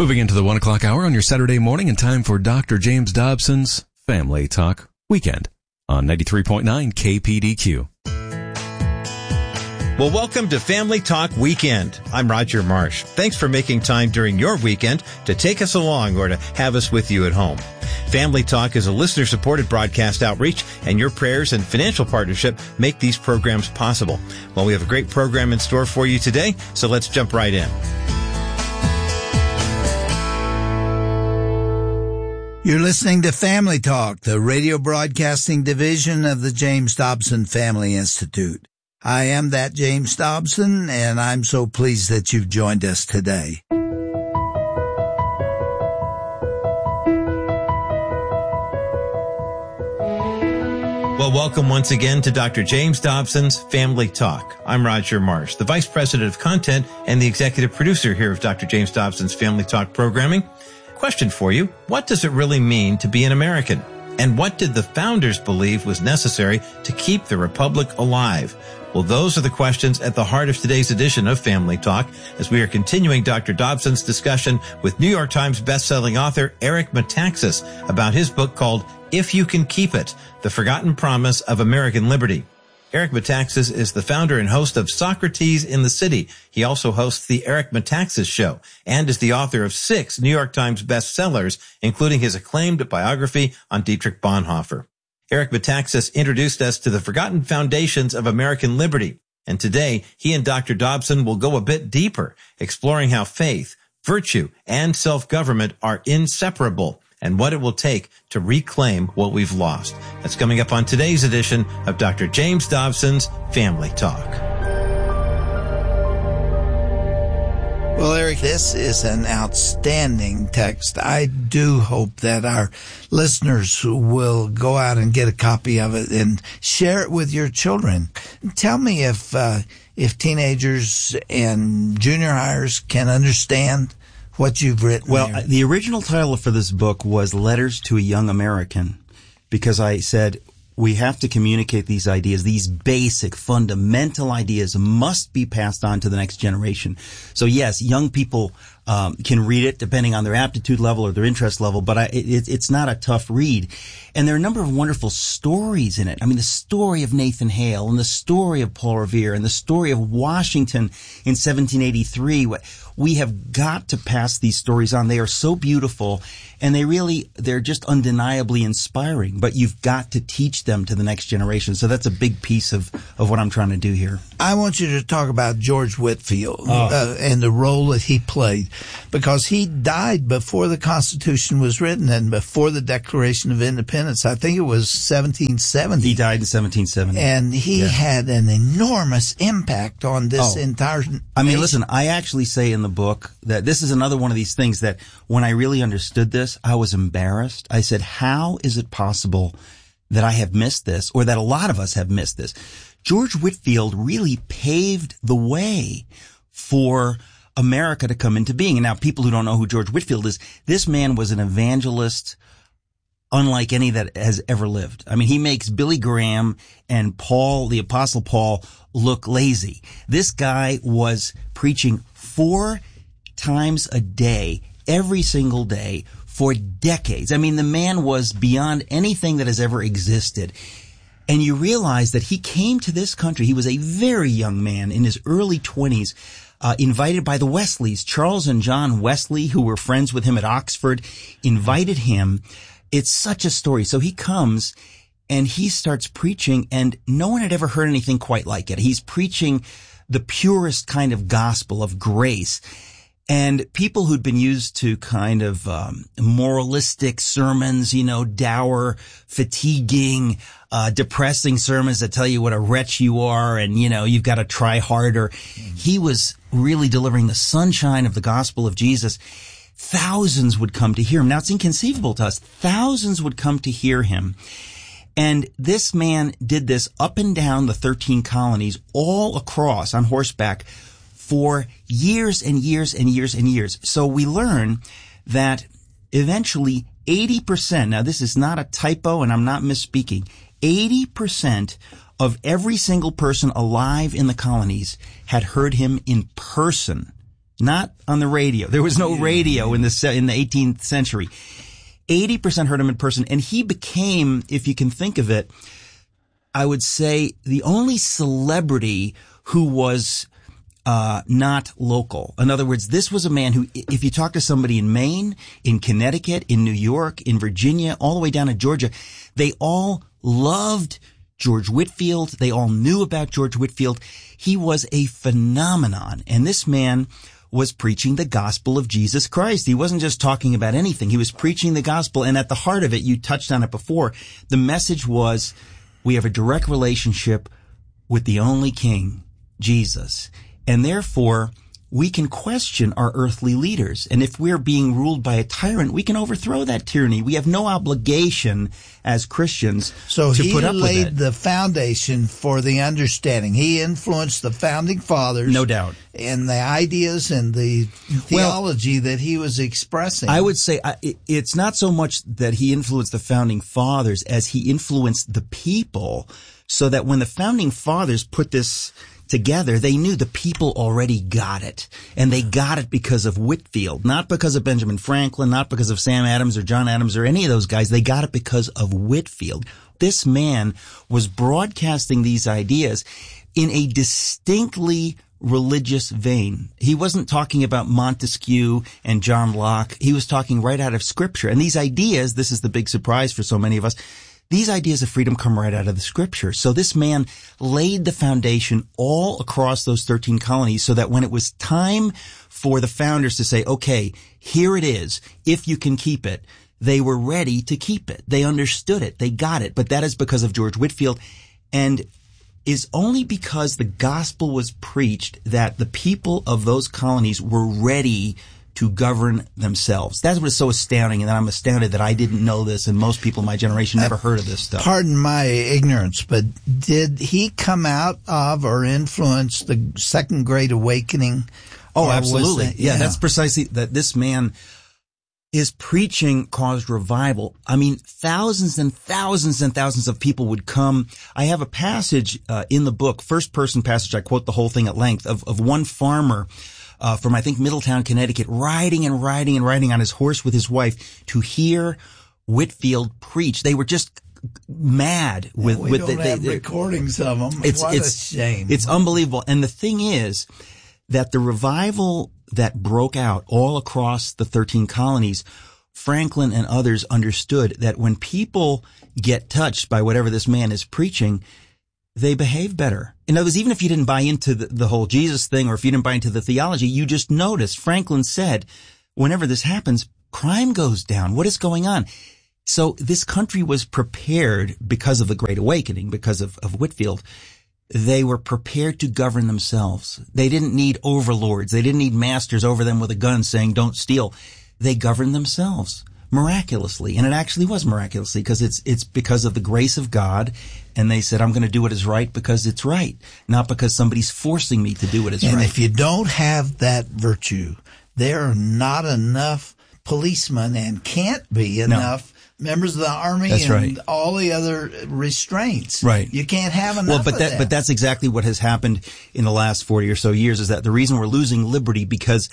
Moving into the 1 o'clock hour on your Saturday morning, and time for Dr. James Dobson's Family Talk Weekend on 93.9 KPDQ. Well, welcome to Family Talk Weekend. I'm Roger Marsh. Thanks for making time during your weekend to take us along or to have us with you at home. Family Talk is a listener-supported broadcast outreach, and your prayers and financial partnership make these programs possible. Well, we have a great program in store for you today, so let's jump right in. You're listening to Family Talk, the radio broadcasting division of the James Dobson Family Institute. I am that James Dobson, and I'm so pleased that you've joined us today. Well, welcome once again to Dr. James Dobson's Family Talk. I'm Roger Marsh, the Vice President of Content and the Executive Producer here of Dr. James Dobson's Family Talk programming. Question for you: what does it really mean to be an American? And what did the founders believe was necessary to keep the Republic alive? Well, those are the questions at the heart of today's edition of Family Talk, as we are continuing Dr. Dobson's discussion with New York Times bestselling author Eric Metaxas about his book called If You Can Keep It, The Forgotten Promise of American Liberty. Eric Metaxas is the founder and host of Socrates in the City. He also hosts the Eric Metaxas Show and is the author of 6 New York Times bestsellers, including his acclaimed biography on Dietrich Bonhoeffer. Eric Metaxas introduced us to the forgotten foundations of American liberty, and today he and Dr. Dobson will go a bit deeper, exploring how faith, virtue, and self-government are inseparable, and what it will take to reclaim what we've lost. That's coming up on today's edition of Dr. James Dobson's Family Talk. Well, Eric, this is an outstanding text. I do hope that our listeners will go out and get a copy of it and share it with your children. Tell me if teenagers and junior hires can understand what you've written. Well, here. The original title for this book was Letters to a Young American, because I said we have to communicate these ideas. These basic, fundamental ideas must be passed on to the next generation. So yes, young people can read it depending on their aptitude level or their interest level, but it's not a tough read. And there are a number of wonderful stories in it. I mean, the story of Nathan Hale and the story of Paul Revere and the story of Washington in 1783. We have got to pass these stories on. They are so beautiful, and they're just undeniably inspiring, but you've got to teach them to the next generation. So that's a big piece of what I'm trying to do here. I want you to talk about George Whitefield and the role that he played, because he died before the Constitution was written and before the Declaration of Independence. I think it was 1770. He died in 1770. And he had an enormous impact on this entire nation. I mean, listen, I actually say in the book that this is another one of these things that when I really understood this, I was embarrassed. I said, how is it possible that I have missed this, or that a lot of us have missed this? George Whitefield really paved the way for America to come into being. And now people who don't know who George Whitefield is, this man was an evangelist unlike any that has ever lived. I mean, he makes Billy Graham and Paul, the Apostle Paul, look lazy. This guy was preaching 4 times a day, every single day, for decades. I mean, the man was beyond anything that has ever existed. And you realize that he came to this country. He was a very young man in his early 20s, invited by the Wesleys. Charles and John Wesley, who were friends with him at Oxford, invited him. It's such a story. So he comes and he starts preaching, and no one had ever heard anything quite like it. He's preaching the purest kind of gospel of grace. And people who'd been used to kind of moralistic sermons, dour, fatiguing, depressing sermons that tell you what a wretch you are and, you've got to try harder. He was really delivering the sunshine of the gospel of Jesus. Thousands would come to hear him. Now, it's inconceivable to us. Thousands would come to hear him. And this man did this up and down the 13 colonies, all across on horseback, for years and years and years and years. So we learn that eventually 80%, now this is not a typo and I'm not misspeaking, 80% of every single person alive in the colonies had heard him in person, not on the radio. There was no radio in the 18th century. 80% heard him in person, and he became, if you can think of it, I would say the only celebrity who was not local. In other words, this was a man who, if you talk to somebody in Maine, in Connecticut, in New York, in Virginia, all the way down to Georgia, they all loved George Whitefield. They all knew about George Whitefield. He was a phenomenon. And this man was preaching the gospel of Jesus Christ. He wasn't just talking about anything. He was preaching the gospel. And at the heart of it, you touched on it before, the message was, we have a direct relationship with the only King, Jesus. And therefore, we can question our earthly leaders. And if we're being ruled by a tyrant, we can overthrow that tyranny. We have no obligation as Christians to put up with it. So he laid the foundation for the understanding. He influenced the founding fathers. No doubt. And the ideas and the theology that he was expressing. I would say it's not so much that he influenced the founding fathers as he influenced the people, so that when the founding fathers put this together, they knew the people already got it. And they got it because of Whitefield, not because of Benjamin Franklin, not because of Sam Adams or John Adams or any of those guys. They got it because of Whitefield. This man was broadcasting these ideas in a distinctly religious vein. He wasn't talking about Montesquieu and John Locke. He was talking right out of Scripture. And these ideas, this is the big surprise for so many of us, these ideas of freedom come right out of the Scripture. So this man laid the foundation all across those 13 colonies so that when it was time for the founders to say, okay, here it is, if you can keep it, they were ready to keep it. They understood it. They got it. But that is because of George Whitefield, and is only because the gospel was preached that the people of those colonies were ready to govern themselves. That's what is so astounding, and I'm astounded that I didn't know this, and most people in my generation never heard of this stuff. Pardon my ignorance, but did he come out of or influence the Second Great Awakening? Oh, absolutely. Yeah, that's precisely that. This man, his preaching caused revival. I mean, thousands and thousands and thousands of people would come. I have a passage in the book, first person passage, I quote the whole thing at length, of one farmer from, I think, Middletown, Connecticut, riding on his horse with his wife to hear Whitefield preach. They were just mad with we don't have recordings of them. What a shame. It's unbelievable. And the thing is that the revival that broke out all across the 13 colonies, Franklin and others understood that when people get touched by whatever this man is preaching, they behave better. In other words, even if you didn't buy into the whole Jesus thing, or if you didn't buy into the theology, you just noticed. Franklin said, whenever this happens, crime goes down. What is going on? So this country was prepared because of the Great Awakening, because of Whitefield. They were prepared to govern themselves. They didn't need overlords. They didn't need masters over them with a gun saying, don't steal. They governed themselves miraculously. And it actually was miraculously, because it's because of the grace of God. And they said, I'm going to do what is right because it's right, not because somebody's forcing me to do what is right. And if you don't have that virtue, there are not enough policemen and can't be enough members of the Army all the other restraints. Right. You can't have enough of that. But that's exactly what has happened in the last 40 or so years, is that the reason we're losing liberty, because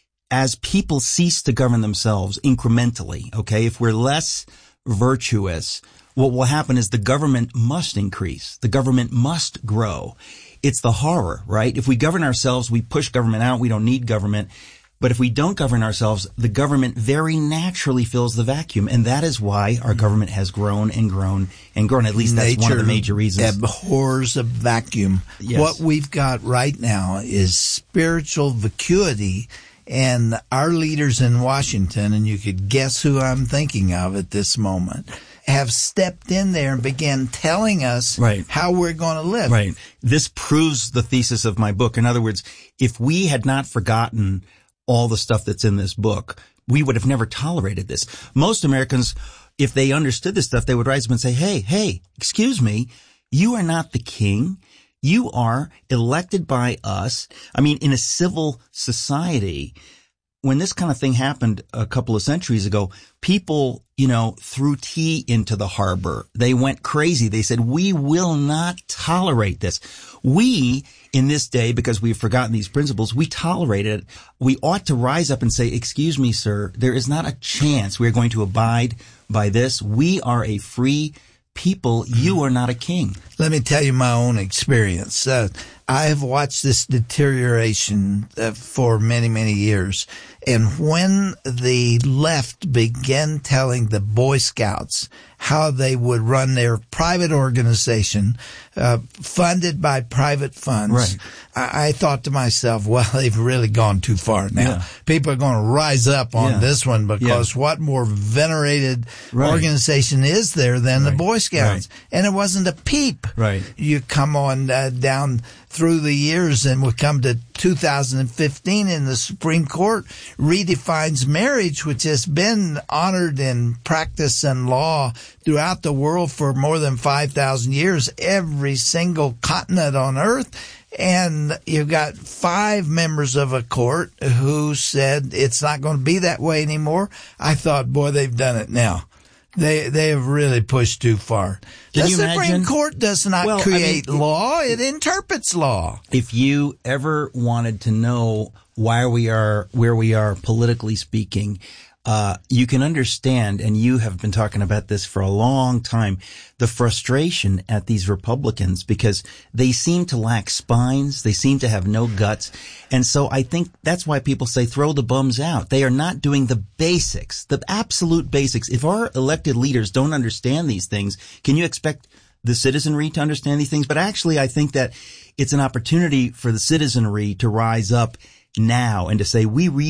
as people cease to govern themselves incrementally, okay, if we're less virtuous, what will happen is the government must increase. The government must grow. It's the horror, right? If we govern ourselves, we push government out. We don't need government. But if we don't govern ourselves, the government very naturally fills the vacuum. And that is why our government has grown and grown and grown. At least that's one of the major reasons. Nature abhors a vacuum. Yes. What we've got right now is spiritual vacuity. And our leaders in Washington, and you could guess who I'm thinking of at this moment, have stepped in there and began telling us how we're going to live. Right. This proves the thesis of my book. In other words, if we had not forgotten all the stuff that's in this book, we would have never tolerated this. Most Americans, if they understood this stuff, they would rise up and say, hey, excuse me, you are not the king. You are elected by us. I mean, in a civil society, when this kind of thing happened a couple of centuries ago, people, threw tea into the harbor. They went crazy. They said, we will not tolerate this. We, in this day, because we've forgotten these principles, we tolerate it. We ought to rise up and say, excuse me, sir, there is not a chance we are going to abide by this. We are a free people. You are not a king. Let me tell you my own experience. I have watched this deterioration for many, many years. And when the left began telling the Boy Scouts how they would run their private organization, funded by private funds, right. I thought to myself, well, they've really gone too far now. Yeah. People are going to rise up on this one because what more venerated organization is there than the Boy Scouts? Right. And it wasn't a peep. Right. You come on down through the years and we come to 2015 and the Supreme Court redefines marriage, which has been honored in practice and law throughout the world for more than 5,000 years, every single continent on earth. And you've got 5 members of a court who said it's not going to be that way anymore. I thought, boy, they've done it now. They have really pushed too far. The Supreme Court does not create law. It interprets law. If you ever wanted to know why we are where we are politically speaking, you can understand, and you have been talking about this for a long time, the frustration at these Republicans because they seem to lack spines. They seem to have no guts. And so I think that's why people say throw the bums out. They are not doing the basics, the absolute basics. If our elected leaders don't understand these things, can you expect the citizenry to understand these things? But actually, I think that it's an opportunity for the citizenry to rise up now and to say,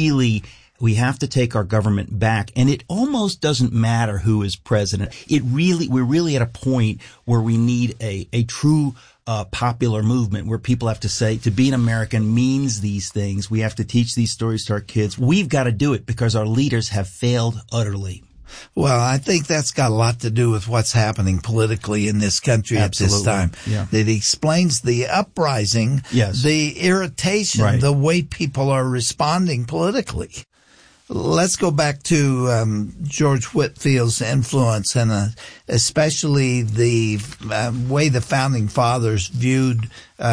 we have to take our government back. And it almost doesn't matter who is president. We're really at a point where we need a true popular movement where people have to say to be an American means these things. We have to teach these stories to our kids. We've got to do it because our leaders have failed utterly. Well, I think that's got a lot to do with what's happening politically in this country at this time. Yeah. It explains the uprising, the irritation, the way people are responding politically. Let's go back to George Whitefield's influence and especially the way the Founding Fathers viewed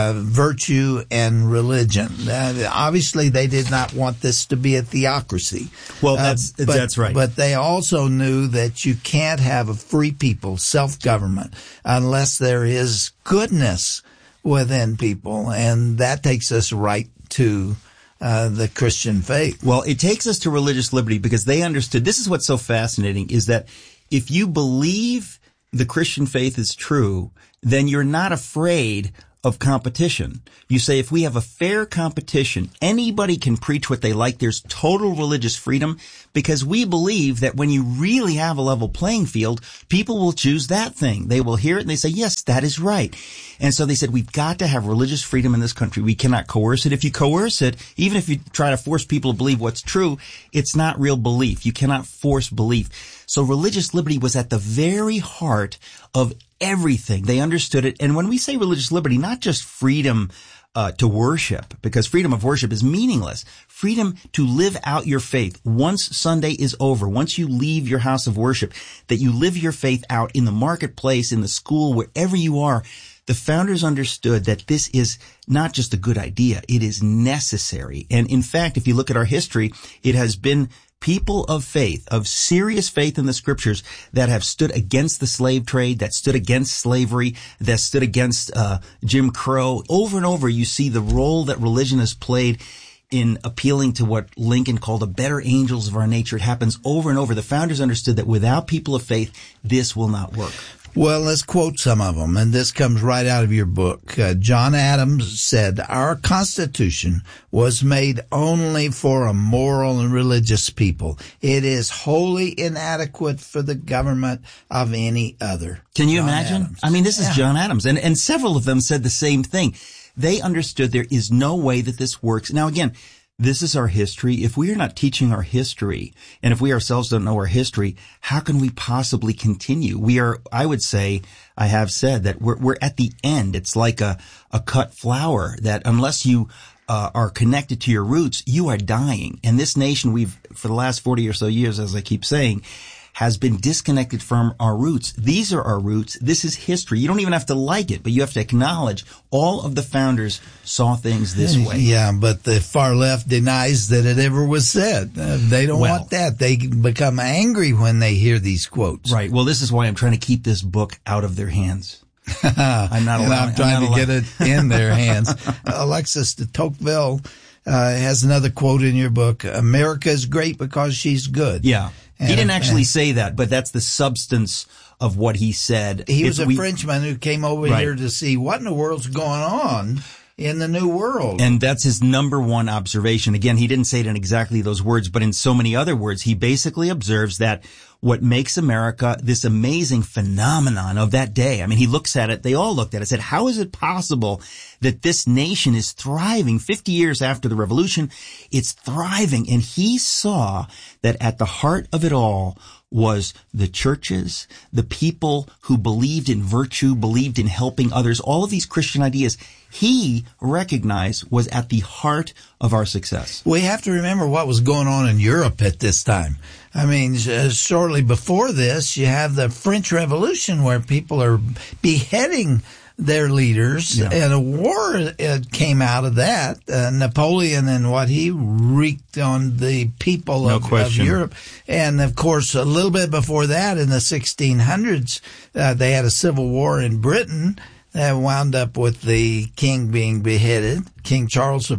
virtue and religion. Obviously, they did not want this to be a theocracy. Well, that's right. But they also knew that you can't have a free people, self-government, unless there is goodness within people. And that takes us right to the Christian faith. Well, it takes us to religious liberty because they understood. This is what's so fascinating is that if you believe the Christian faith is true, then you're not afraid of competition. You say if we have a fair competition, anybody can preach what they like. There's total religious freedom because we believe that when you really have a level playing field, people will choose that thing. They will hear it and they say, yes, that is right. And so they said, we've got to have religious freedom in this country. We cannot coerce it. If you coerce it, even if you try to force people to believe what's true, it's not real belief. You cannot force belief. So religious liberty was at the very heart of everything. They understood it. And when we say religious liberty, not just freedom to worship, because freedom of worship is meaningless. Freedom to live out your faith. Once Sunday is over, once you leave your house of worship, that you live your faith out in the marketplace, in the school, wherever you are. The founders understood that this is not just a good idea. It is necessary. And in fact, if you look at our history, it has been people of faith, of serious faith in the scriptures that have stood against the slave trade, that stood against slavery, that stood against Jim Crow. Over and over, you see the role that religion has played in appealing to what Lincoln called the better angels of our nature. It happens over and over. The founders understood that without people of faith, this will not work. Well, let's quote some of them, and this comes right out of your book. John Adams said, "Our Constitution was made only for a moral and religious people. It is wholly inadequate for the government of any other." Can you imagine? Adams. I mean, this is John Adams, and several of them said the same thing. They understood there is no way that this works. Now, again, this is our history. If we are not teaching our history, and if we ourselves don't know our history, how can we possibly continue? We are, I would say, I have said that we're at the end. It's like a cut flower that unless you are connected to your roots, you are dying. And this nation, for the last 40 or so years, as I keep saying, has been disconnected from our roots. These are our roots. This is history. You don't even have to like it, but you have to acknowledge all of the founders saw things this way. Yeah, but the far left denies that it ever was said. They don't want that. They become angry when they hear these quotes. Right. Well, this is why I'm trying to keep this book out of their hands. I'm trying to get it in their hands. Alexis de Tocqueville has another quote in your book. America is great because she's good. Yeah. He didn't actually say that, but that's the substance of what he said. He was a Frenchman who came over here to see what in the world's going on in the New World. And that's his number one observation. Again, he didn't say it in exactly those words, but in so many other words, he basically observes that what makes America this amazing phenomenon of that day. I mean, he looks at it, they all looked at it, said, how is it possible that this nation is thriving 50 years after the revolution? It's thriving. And he saw that at the heart of it all was the churches, the people who believed in virtue, believed in helping others, all of these Christian ideas he recognized was at the heart of our success. We have to remember what was going on in Europe at this time. I mean, shortly before this, you have the French Revolution where people are beheading their leaders, and a war came out of that. Napoleon and what he wreaked on the people of Europe. And, of course, a little bit before that, in the 1600s, they had a civil war in Britain that wound up with the king being beheaded, King Charles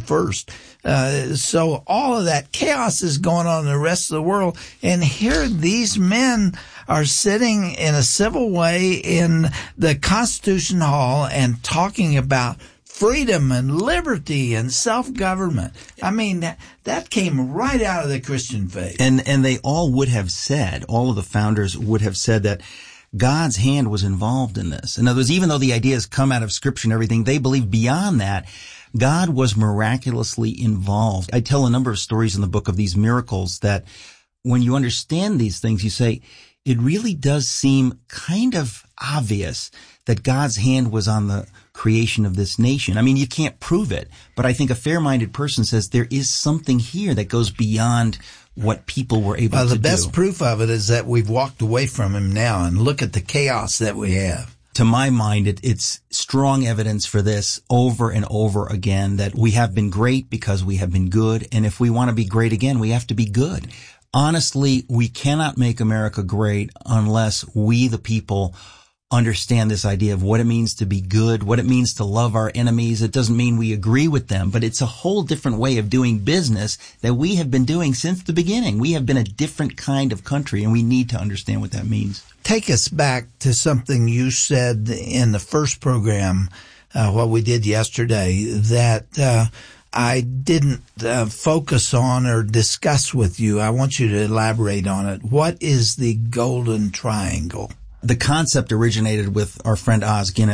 I. So all of that chaos is going on in the rest of the world. And here these men are sitting in a civil way in the Constitution Hall and talking about freedom and liberty and self-government. I mean, that came right out of the Christian faith. And they all would have said, all of the founders would have said that God's hand was involved in this. In other words, even though the ideas come out of Scripture and everything, they believe beyond that, God was miraculously involved. I tell a number of stories in the book of these miracles that when you understand these things, you say, it really does seem kind of obvious that God's hand was on the creation of this nation. I mean, you can't prove it, but I think a fair-minded person says there is something here that goes beyond what people were able to do. Well, the best proof of it is that we've walked away from him now, and look at the chaos that we have. To my mind, it's strong evidence for this over and over again that we have been great because we have been good, and if we want to be great again, we have to be good. Honestly, we cannot make America great unless we, the people, understand this idea of what it means to be good, what it means to love our enemies. It doesn't mean we agree with them, but it's a whole different way of doing business that we have been doing since the beginning. We have been a different kind of country, and we need to understand what that means. Take us back to something you said in the first program, what we did yesterday, that I didn't focus on or discuss with you. I want you to elaborate on it. What is the Golden Triangle? The concept originated with our friend Os Guinness.